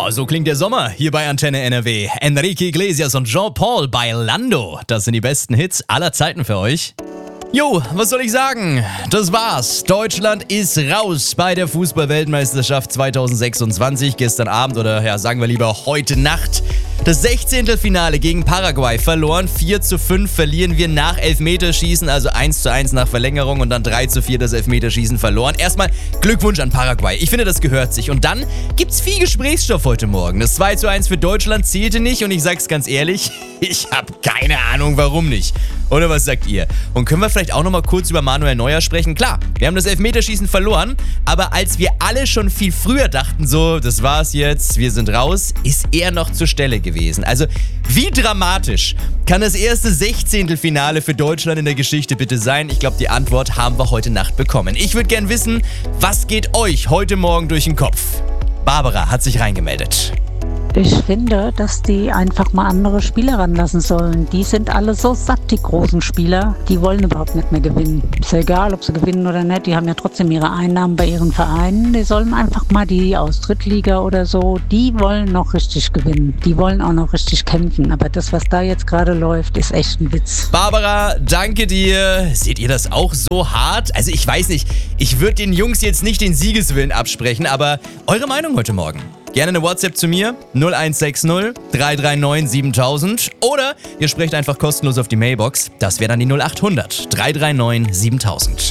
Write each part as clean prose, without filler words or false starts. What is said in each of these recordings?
Ja, so klingt der Sommer hier bei Antenne NRW. Enrique Iglesias und Jean Paul bei Lando. Das sind die besten Hits aller Zeiten für euch. Jo, was soll ich sagen? Das war's. Deutschland ist raus bei der Fußball-Weltmeisterschaft 2026. Gestern Abend oder ja, sagen wir lieber heute Nacht. Das 16. Finale gegen Paraguay verloren. 4:5 verlieren wir nach Elfmeterschießen, also 1:1 nach Verlängerung und dann 3:4 das Elfmeterschießen verloren. Erstmal Glückwunsch an Paraguay. Ich finde, das gehört sich. Und dann gibt's viel Gesprächsstoff heute Morgen. Das 2:1 für Deutschland zählte nicht und ich sag's ganz ehrlich, ich habe keine Ahnung, warum nicht. Oder was sagt ihr? Und können wir vielleicht auch nochmal kurz über Manuel Neuer sprechen? Klar, wir haben das Elfmeterschießen verloren, aber als wir alle schon viel früher dachten, so, das war's jetzt, wir sind raus, ist er noch zur Stelle gewesen. Also, wie dramatisch kann das erste 16. Finale für Deutschland in der Geschichte bitte sein? Ich glaube, die Antwort haben wir heute Nacht bekommen. Ich würde gern wissen, was geht euch heute Morgen durch den Kopf? Barbara hat sich reingemeldet. Ich finde, dass die einfach mal andere Spieler ranlassen sollen. Die sind alle so satt, die großen Spieler. Die wollen überhaupt nicht mehr gewinnen. Ist ja egal, ob sie gewinnen oder nicht. Die haben ja trotzdem ihre Einnahmen bei ihren Vereinen. Die sollen einfach mal die aus Drittliga oder so, die wollen noch richtig gewinnen. Die wollen auch noch richtig kämpfen. Aber das, was da jetzt gerade läuft, ist echt ein Witz. Barbara, danke dir. Seht ihr das auch so hart? Also ich weiß nicht, ich würde den Jungs jetzt nicht den Siegeswillen absprechen, aber eure Meinung heute Morgen? Gerne eine WhatsApp zu mir, 0160 339 7000. Oder ihr sprecht einfach kostenlos auf die Mailbox. Das wäre dann die 0800 339 7000.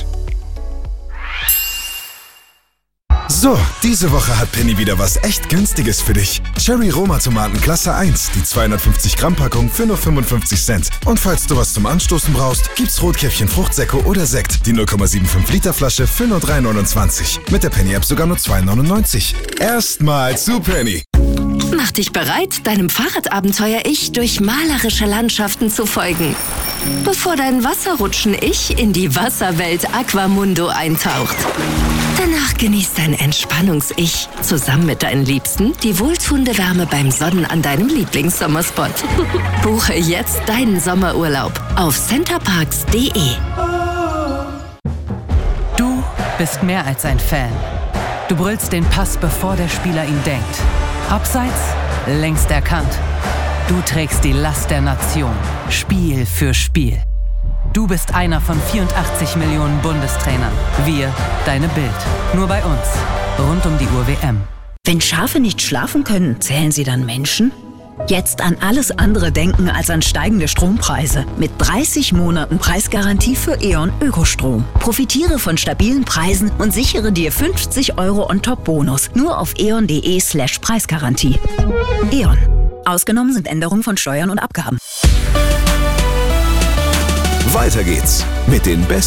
So, diese Woche hat Penny wieder was echt Günstiges für dich. Cherry Roma Tomaten Klasse 1, die 250 Gramm Packung für nur 55 Cent. Und falls du was zum Anstoßen brauchst, gibt's Rotkäppchen Fruchtsäcke oder Sekt, die 0,75 Liter Flasche für nur 3,29. Mit der Penny App sogar nur 2,99. Erstmal zu Penny. Mach dich bereit, deinem Fahrradabenteuer-Ich durch malerische Landschaften zu folgen. Bevor dein Wasserrutschen-Ich in die Wasserwelt Aquamundo eintaucht. Danach genießt dein Entspannungs-Ich zusammen mit deinen Liebsten die wohltuende Wärme beim Sonnen an deinem Lieblingssommerspot. Buche jetzt deinen Sommerurlaub auf centerparks.de. Du bist mehr als ein Fan. Du brüllst den Pass, bevor der Spieler ihn denkt. Abseits, längst erkannt. Du trägst die Last der Nation, Spiel für Spiel. Du bist einer von 84 Millionen Bundestrainern. Wir, deine Bild. Nur bei uns. Rund um die Uhr WM. Wenn Schafe nicht schlafen können, zählen sie dann Menschen? Jetzt an alles andere denken als an steigende Strompreise. Mit 30 Monaten Preisgarantie für E.ON Ökostrom. Profitiere von stabilen Preisen und sichere dir 50 € On-Top-Bonus. Nur auf eon.de/Preisgarantie. E.ON. Ausgenommen sind Änderungen von Steuern und Abgaben. Weiter geht's mit den besten